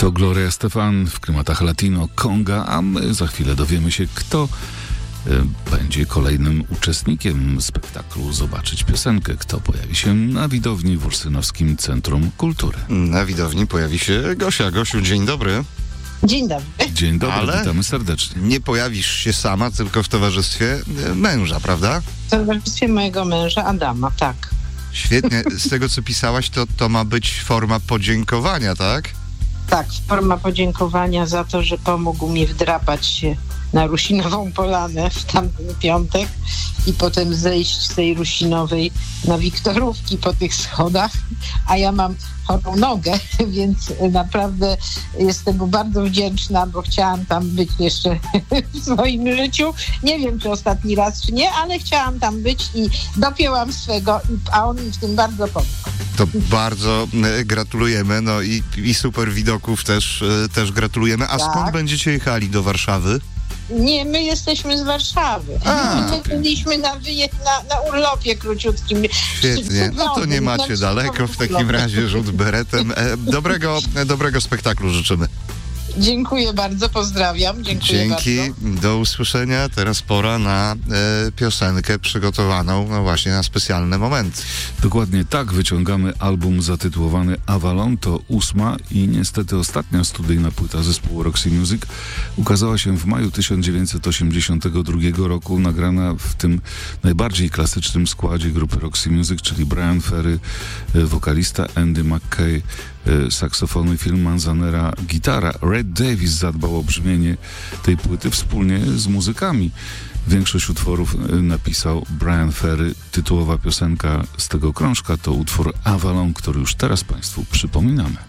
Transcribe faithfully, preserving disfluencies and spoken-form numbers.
To Gloria Estefan w klimatach latino, conga, a my za chwilę dowiemy się, kto y, będzie kolejnym uczestnikiem spektaklu Zobaczyć piosenkę, kto pojawi się na widowni w Ursynowskim Centrum Kultury. Na widowni pojawi się Gosia. Gosiu, dzień dobry. Dzień dobry. Dzień dobry, Ale witamy serdecznie. Nie pojawisz się sama, tylko w towarzystwie męża, prawda? W towarzystwie mojego męża Adama, tak. Świetnie. Z tego, co pisałaś, to, to ma być forma podziękowania, tak? Tak, forma podziękowania za to, że pomógł mi wdrapać się na Rusinową Polanę w tamten piątek i potem zejść z tej Rusinowej na Wiktorówki po tych schodach, a ja mam chorą nogę, więc naprawdę jestem mu bardzo wdzięczna, bo chciałam tam być jeszcze w swoim życiu. Nie wiem, czy ostatni raz, czy nie, ale chciałam tam być i dopięłam swego, a on mi w tym bardzo pomógł. To bardzo e, gratulujemy, no i, i super widoków też, e, też gratulujemy. A Tak. skąd będziecie jechali do Warszawy? Nie, my jesteśmy z Warszawy. A, my byliśmy na, wyje- na, na urlopie króciutkim. Świetnie. No to nie macie Cudownym, daleko. W takim razie rzut beretem. E, dobrego, e, dobrego spektaklu życzymy. Dziękuję bardzo, pozdrawiam. Dziękuję Dzięki, bardzo. do usłyszenia. Teraz pora na e, piosenkę przygotowaną no właśnie na specjalny moment. Dokładnie tak, wyciągamy album zatytułowany Avalon, to ósma i niestety ostatnia studyjna płyta zespołu Roxy Music. Ukazała się w maju tysiąc dziewięćset osiemdziesiątego drugiego roku, nagrana w tym najbardziej klasycznym składzie grupy Roxy Music, czyli Bryan Ferry, wokalista, Andy McKay, saksofony, Phil Manzanera, gitara. Red Davies zadbał o brzmienie tej płyty wspólnie z muzykami. Większość utworów napisał Bryan Ferry. Tytułowa piosenka z tego krążka to utwór Avalon, który już teraz Państwu przypominamy.